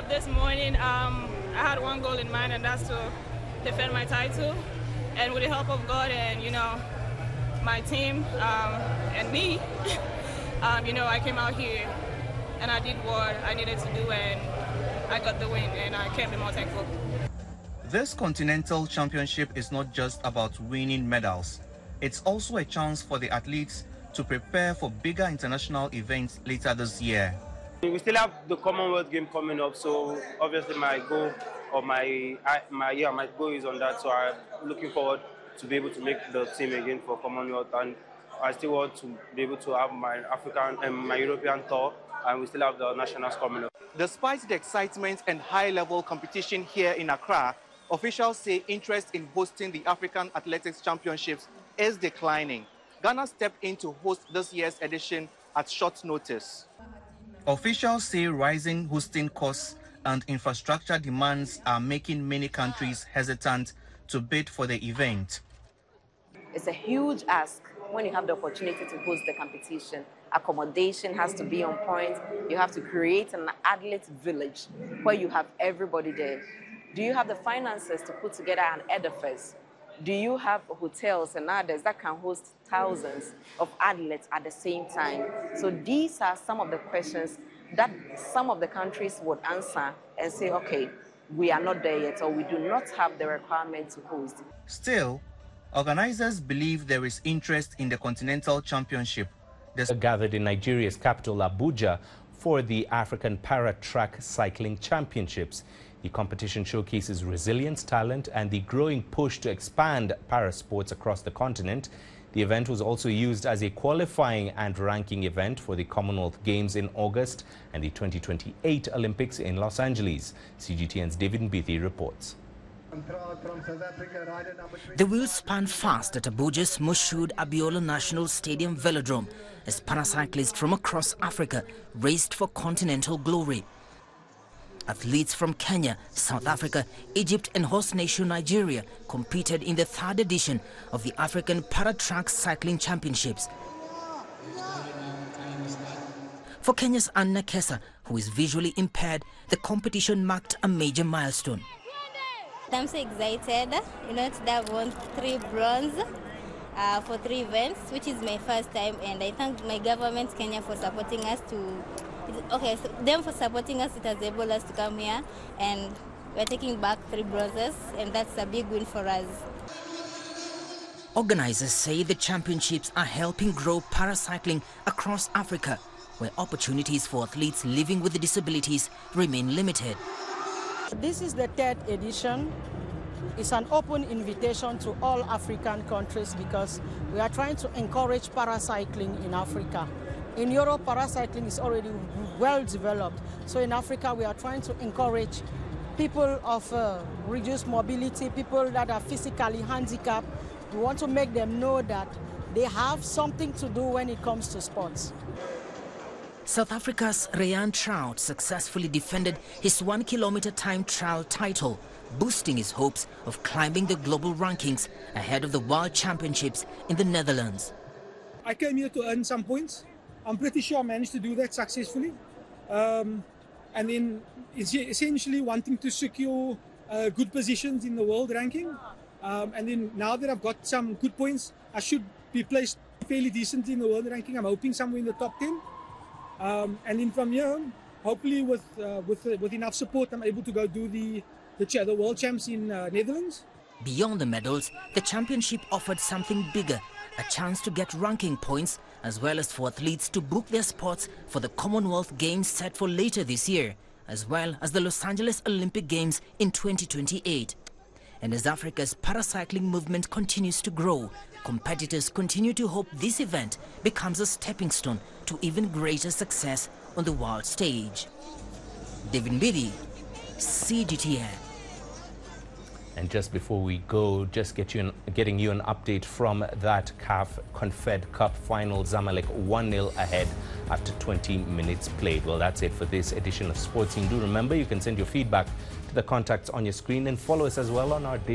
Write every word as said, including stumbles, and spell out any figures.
up this morning, um, I had one goal in mind, and that's to defend my title. And with the help of God and, you know, my team um, and me, um, you know, I came out here and I did what I needed to do, and I got the win, and I can't be more thankful. This Continental Championship is not just about winning medals. It's also a chance for the athletes to prepare for bigger international events later this year. We still have the Commonwealth game coming up, so obviously my goal or my my yeah my goal is on that. So I'm looking forward to be able to make the team again for Commonwealth, and I still want to be able to have my African and my European tour, and we still have the nationals coming up. Despite the excitement and high-level competition here in Accra, officials say interest in hosting the African Athletics Championships is declining. Ghana stepped in to host this year's edition at short notice. Officials say rising hosting costs and infrastructure demands are making many countries hesitant to bid for the event. It's a huge ask when you have the opportunity to host the competition. Accommodation has to be on point. You have to create an athlete village where you have everybody there. Do you have the finances to put together an edifice? Do you have hotels and others that can host thousands of athletes at the same time? So these are some of the questions that some of the countries would answer and say, okay, we are not there yet, or we do not have the requirement to host. Still, organizers believe there is interest in the Continental Championship. This gathered in Nigeria's capital, Abuja, for the African Para-Track Cycling Championships. The competition showcases resilience, talent, and the growing push to expand para-sports across the continent. The event was also used as a qualifying and ranking event for the Commonwealth Games in August and the twenty twenty-eight Olympics in Los Angeles. C G T N's David Mbithi reports. The wheels spun fast at Abuja's Moshood Abiola National Stadium Velodrome as paracyclists from across Africa raced for continental glory. Athletes from Kenya, South Africa, Egypt and host nation Nigeria competed in the third edition of the African Para-Track Cycling Championships. For Kenya's Anna Kesa, who is visually impaired, the competition marked a major milestone. I'm so excited, you know, today I've won three bronze uh, for three events, which is my first time, and I thank my government, Kenya, for supporting us to Okay, so them for supporting us, it has enabled us to come here, and we're taking back three bronzes, and that's a big win for us. Organizers say the championships are helping grow paracycling across Africa, where opportunities for athletes living with disabilities remain limited. This is the third edition. It's an open invitation to all African countries because we are trying to encourage paracycling in Africa. In Europe, paracycling is already well developed. So in Africa, we are trying to encourage people of uh, reduced mobility, people that are physically handicapped. We want to make them know that they have something to do when it comes to sports. South Africa's Ryan Trout successfully defended his one kilometer time trial title, boosting his hopes of climbing the global rankings ahead of the World Championships in the Netherlands. I came here to earn some points. I'm pretty sure I managed to do that successfully. Um, and then essentially wanting to secure uh, good positions in the world ranking. Um, and then now that I've got some good points, I should be placed fairly decently in the world ranking. I'm hoping somewhere in the top ten. Um, and then from here, hopefully with, uh, with, uh, with enough support, I'm able to go do the, the, the world champs in uh, Netherlands. Beyond the medals, the championship offered something bigger, a chance to get ranking points, as well as for athletes to book their spots for the Commonwealth Games set for later this year, as well as the Los Angeles Olympic Games in twenty twenty-eight. And as Africa's paracycling movement continues to grow, competitors continue to hope this event becomes a stepping stone to even greater success on the world stage. David Mbithi, C G T N. And just before we go, just get you an, getting you an update from that C A F Confed Cup final. Zamalek one nil ahead after twenty minutes played. Well, that's it for this edition of Sports Scene. Do remember, you can send your feedback to the contacts on your screen and follow us as well on our